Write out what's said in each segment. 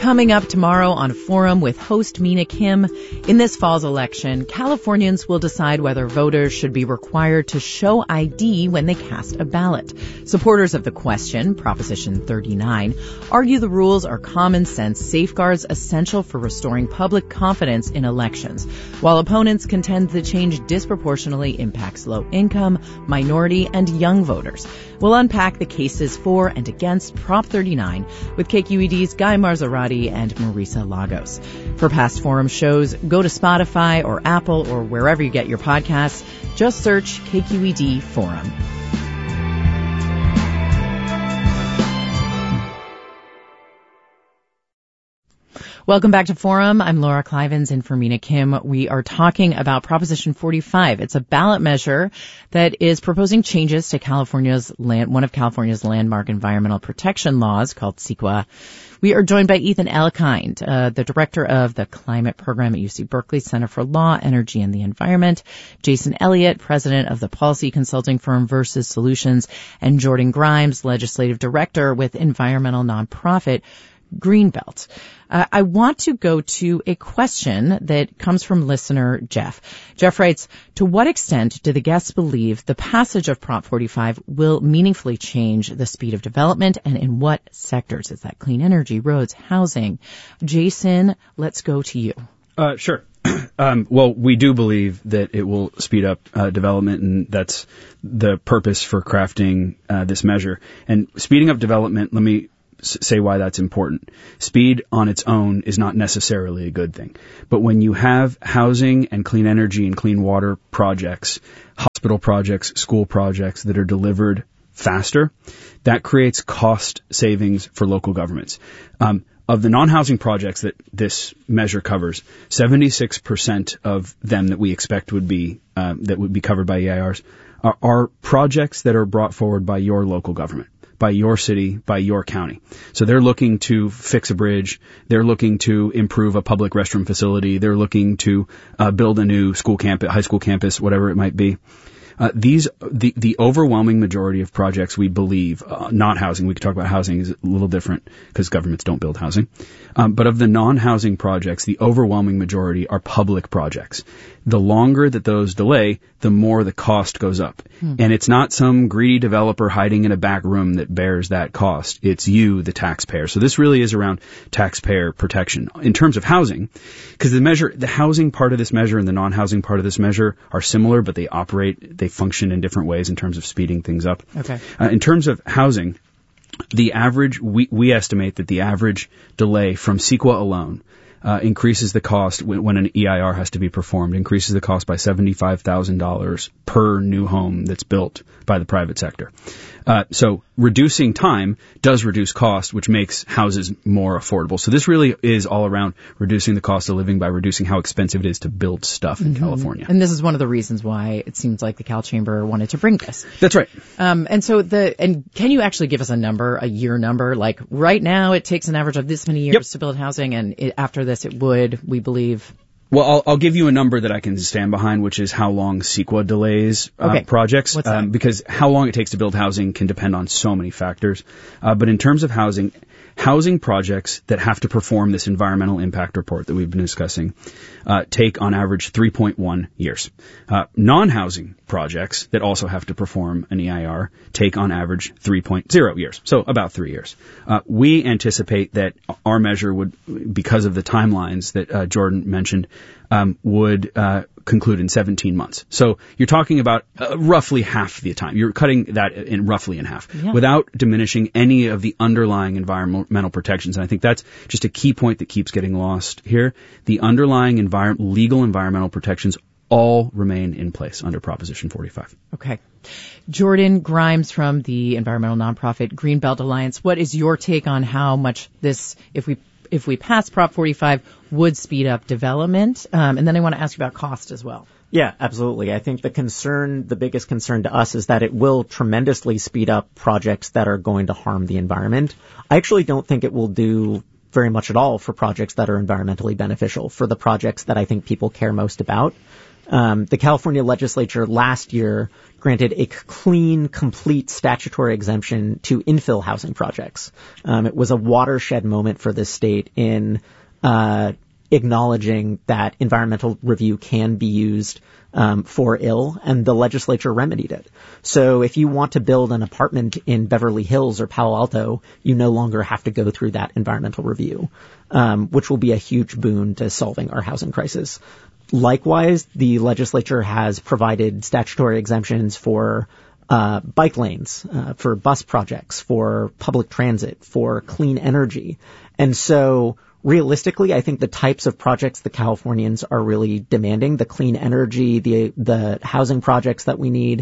Coming up tomorrow on Forum with host Mina Kim. In this fall's election, Californians will decide whether voters should be required to show ID when they cast a ballot. Supporters of the question, Proposition 39, argue the rules are common sense safeguards essential for restoring public confidence in elections, while opponents contend the change disproportionately impacts low-income, minority, and young voters. We'll unpack the cases for and against Prop 39 with KQED's Guy Marzorati and Marisa Lagos. For past Forum shows, go to Spotify or Apple or wherever you get your podcasts. Just search KQED Forum. Welcome back to Forum. I'm Laura Clivens in for Mina Kim. We are talking about Proposition 45. It's a ballot measure that is proposing changes to one of California's landmark environmental protection laws called CEQA. We are joined by Ethan Elkind, the director of the climate program at UC Berkeley Center for Law, Energy, and the Environment, Jason Elliott, president of the policy consulting firm Versus Solutions, and Jordan Grimes, legislative director with environmental nonprofit Greenbelt. I want to go to a question that comes from listener Jeff. Jeff writes, to what extent do the guests believe the passage of Prop 45 will meaningfully change the speed of development, and in what sectors? Is that clean energy, roads, housing? Jason, let's go to you. Sure. Well, we do believe that it will speed up development, and that's the purpose for crafting this measure. And speeding up development, let me say why that's important. Speed on its own is not necessarily a good thing. But when you have housing and clean energy and clean water projects, hospital projects, school projects that are delivered faster, that creates cost savings for local governments. Of the non-housing projects that this measure covers, 76% of them that we expect would be covered by EIRs are projects that are brought forward by your local government, by your city, by your county. So they're looking to fix a bridge. They're looking to improve a public restroom facility. They're looking to build a new school campus, high school campus, whatever it might be. The overwhelming majority of projects, we believe, not housing, we could talk about housing is a little different because governments don't build housing. But of the non-housing projects, the overwhelming majority are public projects. The longer that those delay, the more the cost goes up. And it's not some greedy developer hiding in a back room that bears that cost. It's you, the taxpayer. So this really is around taxpayer protection. In terms of housing, because the housing part of this measure and the non-housing part of this measure are similar, but they function in different ways in terms of speeding things up. Okay. In terms of housing, we estimate that the average delay from CEQA alone increases the cost when an EIR has to be performed, increases the cost by $75,000 per new home that's built by the private sector. So reducing time does reduce cost, which makes houses more affordable. So this really is all around reducing the cost of living by reducing how expensive it is to build stuff in California. And this is one of the reasons why it seems like the Cal Chamber wanted to bring this. That's right. And can you actually give us a year number? Like right now it takes an average of this many years to build housing, and after this it would, we believe. Well, I'll give you a number that I can stand behind, which is how long CEQA delays projects. What's that? Because how long it takes to build housing can depend on so many factors. But in terms of housing projects that have to perform this environmental impact report that we've been discussing take on average 3.1 years. Non-housing projects that also have to perform an EIR take on average 3.0 years, so about 3 years. We anticipate that our measure would, because of the timelines that Jordan mentioned, would conclude in 17 months. So you're talking about roughly half the time. You're cutting that roughly in half without diminishing any of the underlying environmental protections. And I think that's just a key point that keeps getting lost here. The underlying legal environmental protections all remain in place under Proposition 45. Okay. Jordan Grimes from the environmental nonprofit Greenbelt Alliance, what is your take on how much this, if we pass Prop 45, would speed up development? And then I want to ask you about cost as well. Yeah, absolutely. I think the biggest concern to us is that it will tremendously speed up projects that are going to harm the environment. I actually don't think it will do very much at all for projects that are environmentally beneficial, for the projects that I think people care most about. The California legislature last year granted a clean, complete statutory exemption to infill housing projects. It was a watershed moment for this state in acknowledging that environmental review can be used for ill, and the legislature remedied it. So if you want to build an apartment in Beverly Hills or Palo Alto, you no longer have to go through that environmental review, which will be a huge boon to solving our housing crisis. Likewise, the legislature has provided statutory exemptions for bike lanes, for bus projects, for public transit, for clean energy. And so realistically, I think the types of projects the Californians are really demanding, the clean energy, the housing projects that we need,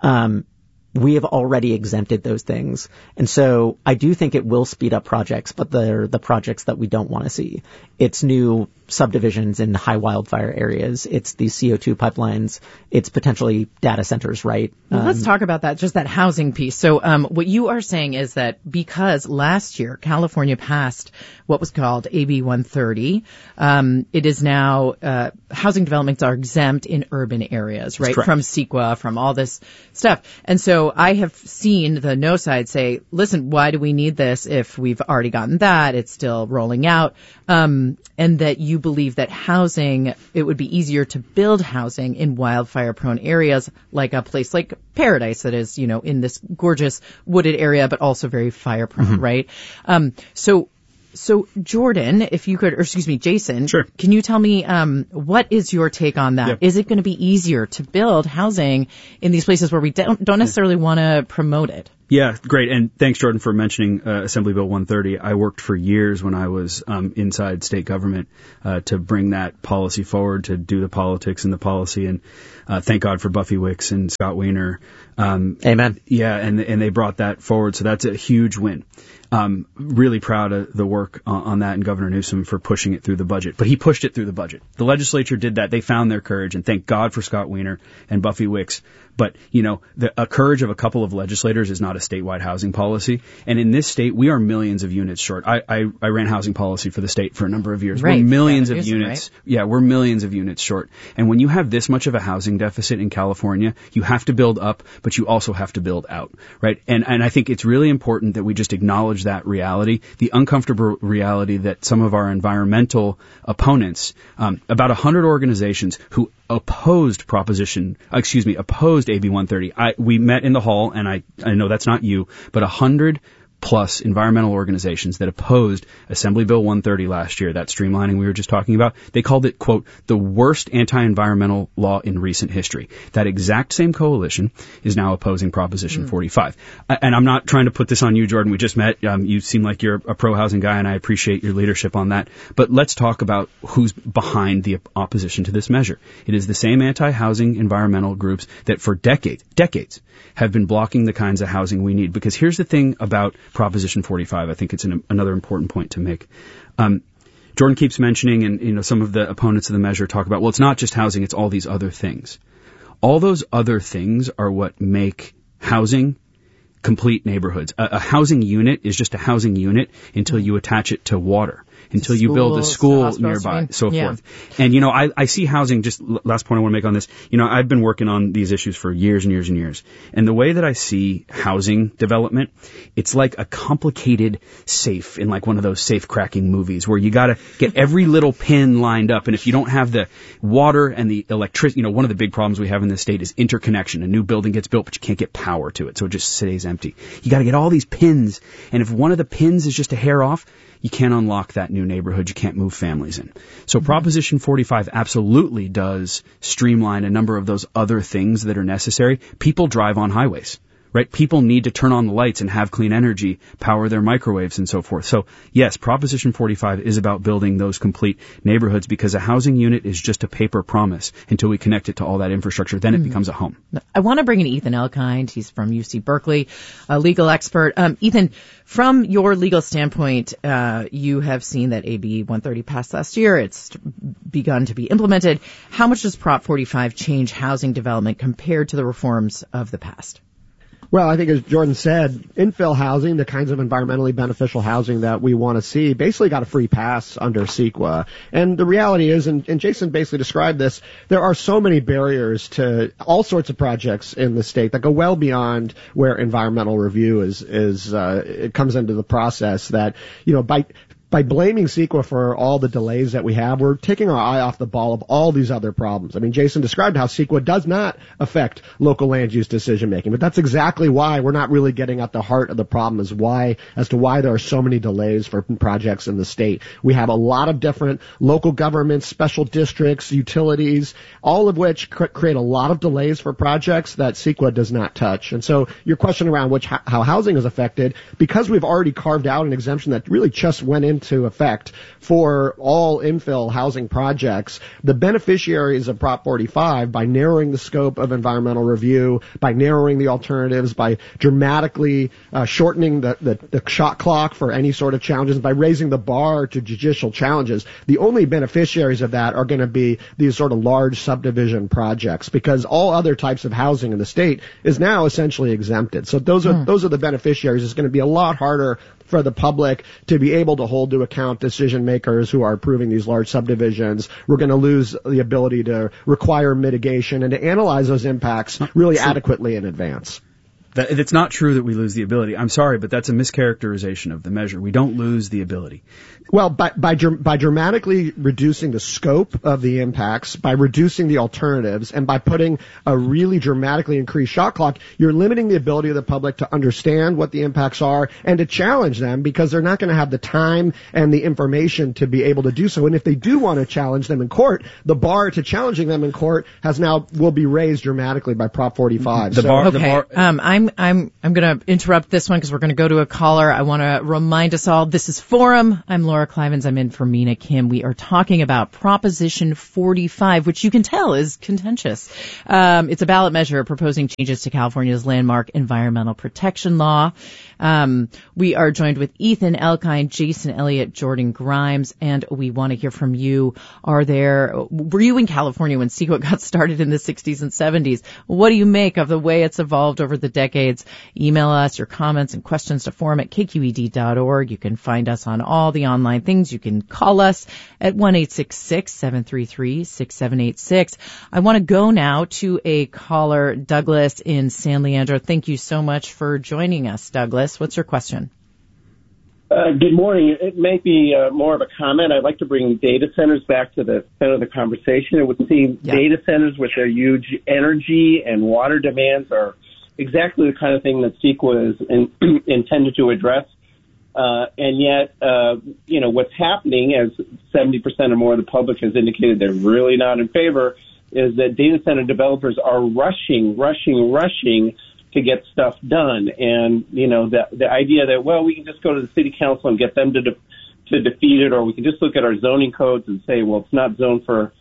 we have already exempted those things. And so I do think it will speed up projects, but they're the projects that we don't want to see. It's new subdivisions in high wildfire areas. It's these CO2 pipelines. It's potentially data centers, right? Well, let's talk about that, just that housing piece. So what you are saying is that because last year California passed what was called AB 130, it is now housing developments are exempt in urban areas, right? From CEQA, from all this stuff. And so I have seen the no side say, listen, why do we need this if we've already gotten that? It's still rolling out. And that you believe that housing, it would be easier to build housing in wildfire-prone areas like a place like Paradise that is, in this gorgeous wooded area, but also very fire-prone, right? So Jordan, if you could, or excuse me, Jason, Sure. Can you tell me what is your take on that? Yep. Is it going to be easier to build housing in these places where we don't necessarily want to promote it? Yeah, great. And thanks, Jordan, for mentioning Assembly Bill 130. I worked for years when I was inside state government to bring that policy forward, to do the politics and the policy. And thank God for Buffy Wicks and Scott Wiener. Amen. Yeah, and they brought that forward. So that's a huge win. Really proud of the work on that and Governor Newsom for pushing it through the budget. But he pushed it through the budget. The legislature did that. They found their courage, and thank God for Scott Wiener and Buffy Wicks. But, a courage of a couple of legislators is not a statewide housing policy. And in this state, we are millions of units short. I ran housing policy for the state for a number of years. Right. We're millions of units. Right? Yeah, we're millions of units short. And when you have this much of a housing deficit in California, you have to build up, but you also have to build out, right? And I think it's really important that we just acknowledge that reality, the uncomfortable reality that some of our environmental opponents, about 100 organizations who opposed AB 130. We met in the hall, and I know that's not you, but 100 plus environmental organizations that opposed Assembly Bill 130 last year, that streamlining we were just talking about. They called it, quote, the worst anti-environmental law in recent history. That exact same coalition is now opposing Proposition 45. And I'm not trying to put this on you, Jordan. We just met. You seem like you're a pro-housing guy, and I appreciate your leadership on that. But let's talk about who's behind the opposition to this measure. It is the same anti-housing environmental groups that for decades, have been blocking the kinds of housing we need. Because here's the thing about Proposition 45. I think it's another important point to make. Jordan keeps mentioning, and some of the opponents of the measure talk about, well, it's not just housing, it's all these other things. All those other things are what make housing complete neighborhoods. A housing unit is just a housing unit until you attach it to water, until you build a school nearby, so forth. And, I see housing, just last point I want to make on this, I've been working on these issues for years and years and years. And the way that I see housing development, it's like a complicated safe in like one of those safe cracking movies where you got to get every little pin lined up. And if you don't have the water and the electricity, one of the big problems we have in this state is interconnection. A new building gets built, but you can't get power to it. So it just stays empty. You got to get all these pins. And if one of the pins is just a hair off, you can't unlock that new neighborhood. You can't move families in. So Proposition 45 absolutely does streamline a number of those other things that are necessary. People drive on highways, right? People need to turn on the lights and have clean energy, power their microwaves and so forth. So yes, Proposition 45 is about building those complete neighborhoods because a housing unit is just a paper promise until we connect it to all that infrastructure. Then it becomes a home. I want to bring in Ethan Elkind. He's from UC Berkeley, a legal expert. Ethan, from your legal standpoint, you have seen that AB 130 passed last year. It's begun to be implemented. How much does Prop 45 change housing development compared to the reforms of the past? Well, I think as Jordan said, infill housing, the kinds of environmentally beneficial housing that we want to see, basically got a free pass under CEQA. And the reality is, and Jason basically described this, there are so many barriers to all sorts of projects in the state that go well beyond where environmental review it comes into the process that, by blaming CEQA for all the delays that we have, we're taking our eye off the ball of all these other problems. I mean, Jason described how CEQA does not affect local land use decision making, but that's exactly why we're not really getting at the heart of the problem as to why there are so many delays for projects in the state. We have a lot of different local governments, special districts, utilities, all of which create a lot of delays for projects that CEQA does not touch. And so your question around how housing is affected, because we've already carved out an exemption that really just went into effect for all infill housing projects, the beneficiaries of Prop 45, by narrowing the scope of environmental review, by narrowing the alternatives, by dramatically shortening the shot clock for any sort of challenges, by raising the bar to judicial challenges, the only beneficiaries of that are going to be these sort of large subdivision projects, because all other types of housing in the state is now essentially exempted. So those are the beneficiaries. It's going to be a lot harder for the public to be able to hold to account decision makers who are approving these large subdivisions. We're going to lose the ability to require mitigation and to analyze those impacts really adequately in advance. It's not true that we lose the ability. I'm sorry, but that's a mischaracterization of the measure. We don't lose the ability. Well, by dramatically reducing the scope of the impacts, by reducing the alternatives, and by putting a really dramatically increased shot clock, you're limiting the ability of the public to understand what the impacts are and to challenge them, because they're not going to have the time and the information to be able to do so. And if they do want to challenge them in court, the bar to challenging them in court will be raised dramatically by Prop 45. I'm going to interrupt this one because we're going to go to a caller. I want to remind us all, this is Forum. I'm Laura Clivens. I'm in for Mina Kim. We are talking about Proposition 45, which you can tell is contentious. It's a ballot measure proposing changes to California's landmark environmental protection law. We are joined with Ethan Elkind, Jason Elliott, Jordan Grimes, and we want to hear from you. Were you in California when CEQA got started in the 60s and 70s? What do you make of the way it's evolved over the decades? Email us your comments and questions to forum@kqed.org. You can find us on all the online things. You can call us at 1-866-733-6786. I want to go now to a caller, Douglas in San Leandro. Thank you so much for joining us, Douglas. What's your question? Good morning. It may be more of a comment. I'd like to bring data centers back to the center of the conversation. It would seem data centers with their huge energy and water demands are exactly the kind of thing that CEQA is intended to address. And yet, what's happening, as 70% or more of the public has indicated they're really not in favor, is that data center developers are rushing to get stuff done. And, the idea that, well, we can just go to the city council and get them to defeat it, or we can just look at our zoning codes and say, well, it's not zoned for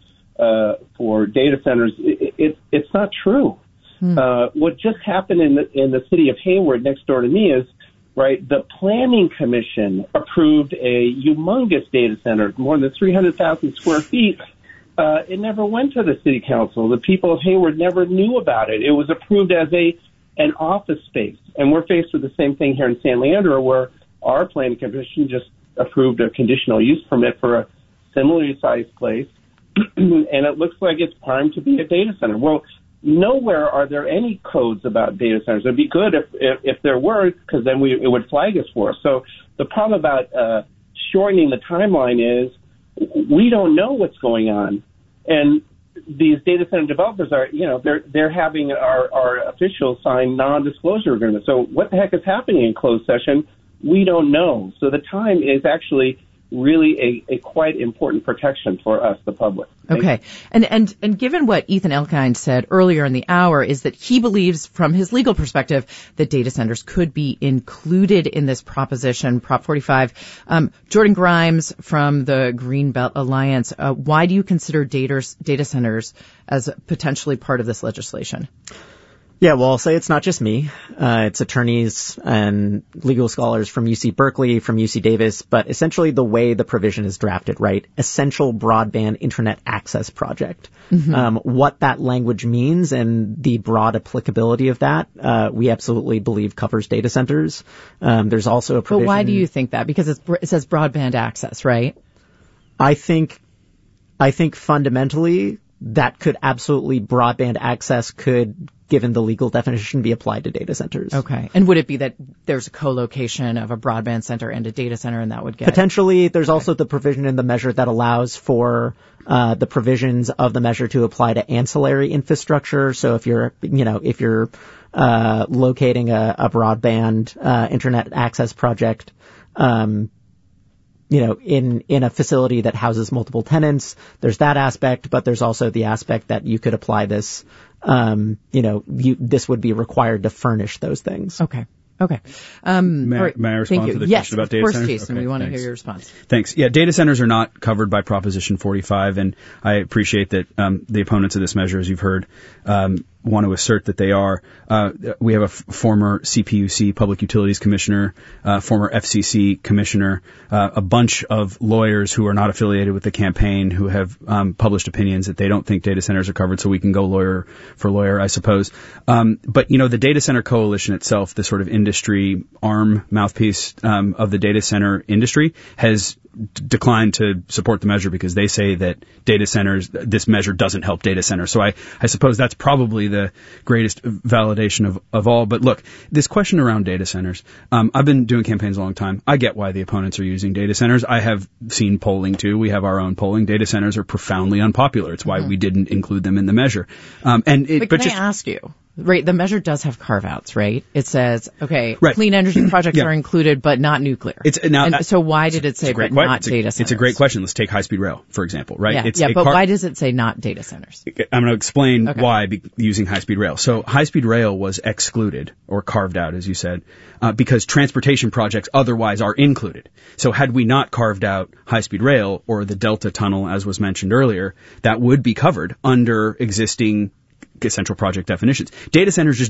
data centers. It's not true. What just happened in the city of Hayward next door to me is, right, the Planning Commission approved a humongous data center, more than 300,000 square feet. It never went to the city council. The people of Hayward never knew about it. It was approved as an office space. And we're faced with the same thing here in San Leandro, where our Planning Commission just approved a conditional use permit for a similarly sized place, and it looks like it's primed to be a data center. Well, nowhere are there any codes about data centers. It'd be good if there were, because then it would flag us for us. So the problem about shortening the timeline is we don't know what's going on. And these data center developers are, they're having our officials sign non-disclosure agreements. So what the heck is happening in closed session? We don't know. So the time is actually really a quite important protection for us, the public. Okay. And given what Ethan Elkind said earlier in the hour is that he believes from his legal perspective that data centers could be included in this proposition, Prop 45. Jordan Grimes from the Greenbelt Alliance, why do you consider data centers as potentially part of this legislation? Yeah, well, I'll say it's not just me. It's attorneys and legal scholars from UC Berkeley, from UC Davis, but essentially the way the provision is drafted, right? Essential Broadband Internet Access Project. What that language means and the broad applicability of that, we absolutely believe covers data centers. There's also a provision. But why do you think that? Because it says broadband access, right? I think fundamentally that could absolutely broadband access could, given the legal definition, be applied to data centers. Okay. And would it be that there's a co-location of a broadband center and a data center and that would get... Potentially, there's also the provision in the measure that allows for the provisions of the measure to apply to ancillary infrastructure. So if you're locating a broadband internet access project, in a facility that houses multiple tenants, there's that aspect, but there's also the aspect that you could apply this, this would be required to furnish those things. Okay. May I respond to the question about data centers? Yes, of course, Jason. Okay, we want to thanks. hear your response. Thanks. Yeah, data centers are not covered by Proposition 45, and I appreciate that the opponents of this measure, as you've heard, want to assert that they are. We have a former CPUC, Public Utilities Commissioner, former FCC Commissioner, a bunch of lawyers who are not affiliated with the campaign who have published opinions that they don't think data centers are covered, so we can go lawyer for lawyer, I suppose. But, the Data Center Coalition itself, the sort of industry arm mouthpiece of the data center industry, has declined to support the measure because they say that data centers, this measure doesn't help data centers. So I suppose that's probably the greatest validation of all. But look, this question around data centers, I've been doing campaigns a long time. I get why the opponents are using data centers. I have seen polling too. We have our own polling. Data centers are profoundly unpopular. It's why we didn't include them in the measure. But can I ask you? Right, the measure does have carve-outs, right? It says, clean energy projects are included, but not nuclear. So why did it say but not data centers? It's a great question. Let's take high-speed rail, for example, right? But why does it say not data centers? I'm going to explain why using high-speed rail. So high-speed rail was excluded, or carved out, as you said, because transportation projects otherwise are included. So had we not carved out high-speed rail, or the Delta Tunnel, as was mentioned earlier, that would be covered under existing central project definitions. Data centers just